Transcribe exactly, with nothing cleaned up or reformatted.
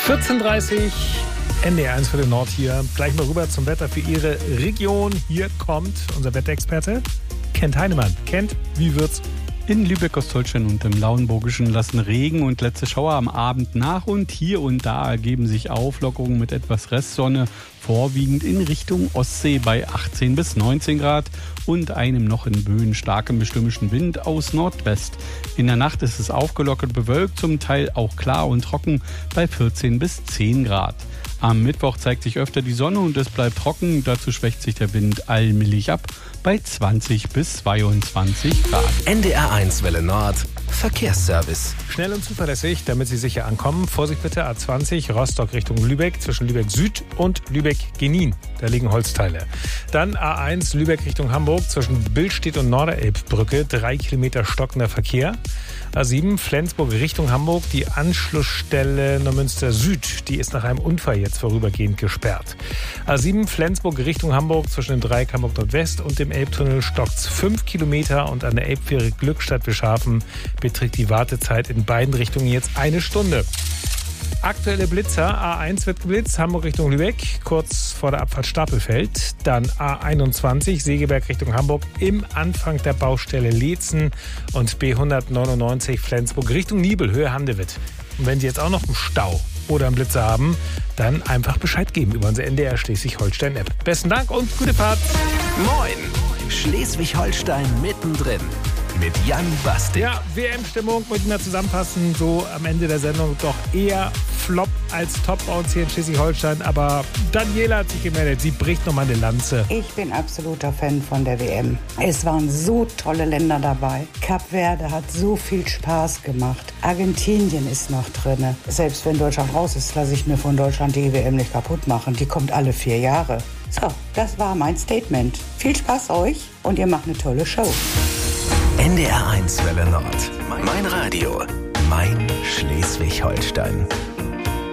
vierzehn Uhr dreißig, N D R eins für den Nord hier. Gleich mal rüber zum Wetter für Ihre Region. Hier kommt unser Wetterexperte Kent Heinemann. Kent, wie wird's? In Lübeck, Ostholstein und im Lauenburgischen lassen Regen und letzte Schauer am Abend nach und hier und da ergeben sich Auflockerungen mit etwas Restsonne, vorwiegend in Richtung Ostsee bei achtzehn bis neunzehn Grad und einem noch in Böen starken bestimmischen Wind aus Nordwest. In der Nacht ist es aufgelockert bewölkt, zum Teil auch klar und trocken bei vierzehn bis zehn Grad. Am Mittwoch zeigt sich öfter die Sonne und es bleibt trocken. Dazu schwächt sich der Wind allmählich ab bei zwanzig bis zweiundzwanzig Grad. N D R eins Welle Nord, Verkehrsservice. Schnell und zuverlässig, damit Sie sicher ankommen. Vorsicht bitte, A zwanzig, Rostock Richtung Lübeck, zwischen Lübeck Süd und Lübeck-Genin. Da liegen Holzteile. Dann A eins, Lübeck Richtung Hamburg, zwischen Billstedt und Norderelbbrücke, drei Kilometer stockender Verkehr. A sieben, Flensburg Richtung Hamburg, die Anschlussstelle Neumünster Süd, die ist nach einem Unfall jetzt vorübergehend gesperrt. A sieben, Flensburg Richtung Hamburg, zwischen dem Dreieck Hamburg Nordwest und dem Elbtunnel stockt's fünf Kilometer und an der Elbfähre Glückstadt-Wischhafen beträgt die Wartezeit in beiden Richtungen jetzt eine Stunde. Aktuelle Blitzer, A eins wird geblitzt, Hamburg Richtung Lübeck, kurz vor der Abfahrt Stapelfeld. Dann A einundzwanzig, Segeberg Richtung Hamburg, im Anfang der Baustelle Leetzen und B hundertneunundneunzig, Flensburg Richtung Nibel, Höhe Handewitt. Und wenn Sie jetzt auch noch einen Stau oder einen Blitzer haben, dann einfach Bescheid geben über unsere N D R Schleswig-Holstein-App. Besten Dank und gute Fahrt. Moin, Schleswig-Holstein mittendrin. Mit Jan Bastik. Ja, W M-Stimmung, muss ich mal zusammenfassen, so am Ende der Sendung doch eher Flop als Top bei uns hier in Schleswig-Holstein. Aber Daniela hat sich gemeldet, sie bricht nochmal eine Lanze. Ich bin absoluter Fan von der W M. Es waren so tolle Länder dabei. Kap Verde hat so viel Spaß gemacht. Argentinien ist noch drin. Selbst wenn Deutschland raus ist, lasse ich mir von Deutschland die W M nicht kaputt machen. Die kommt alle vier Jahre. So, das war mein Statement. Viel Spaß euch und ihr macht eine tolle Show. N D R eins Welle Nord. Mein Radio. Mein Schleswig-Holstein.